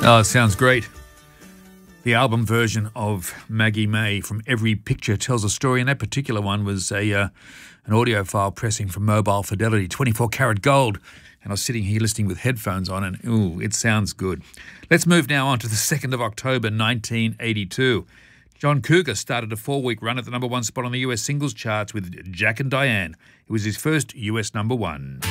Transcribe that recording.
Oh, it sounds great. The album version of Maggie May from Every Picture Tells a Story, and that particular one was an audio file pressing from Mobile Fidelity, 24 karat gold. And I was sitting here listening with headphones on, and ooh, it sounds good. Let's move now on to the 2nd of October, 1982. John Cougar started a 4-week run at the #1 spot on the US singles charts with Jack and Diane. It was his first US #1.